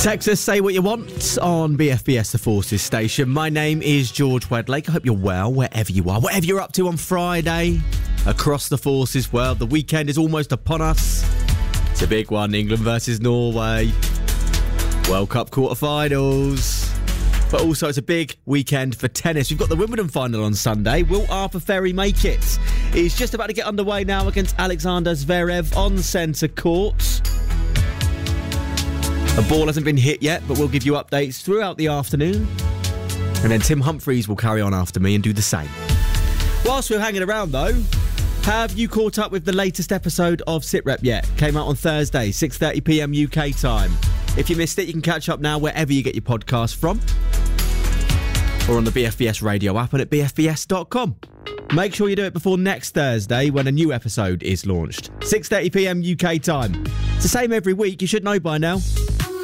Text us, say what you want on BFBS The Forces station. My name is George Wedlake. I hope you're well, wherever you are. Whatever you're up to on Friday, across the Forces world. The weekend is almost upon us. It's a big one, England versus Norway. World Cup quarterfinals. But also it's a big weekend for tennis. We've got the Wimbledon final on Sunday. Will Arthur Ferry make it? He's just about to get underway now against Alexander Zverev on centre court. The ball hasn't been hit yet, but we'll give you updates throughout the afternoon. And then Tim Humphries will carry on after me and do the same. Whilst we're hanging around, though, have you caught up with the latest episode of SitRep yet? Came out on Thursday, 6:30pm UK time. If you missed it, you can catch up now wherever you get your podcast from. Or on the BFBS radio app and at bfbs.com. Make sure you do it before next Thursday when a new episode is launched. 6:30pm UK time. It's the same every week, you should know by now.